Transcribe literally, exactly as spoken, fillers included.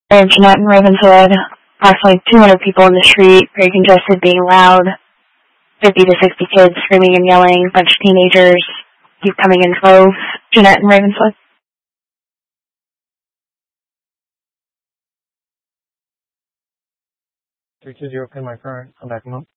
Or Jeanette and Ravenswood, approximately two hundred people in the street, very congested, being loud, fifty to sixty kids screaming and yelling, a bunch of teenagers keep coming in droves. Jeanette and Ravenswood. three two zero, pin my current. Come back, mom.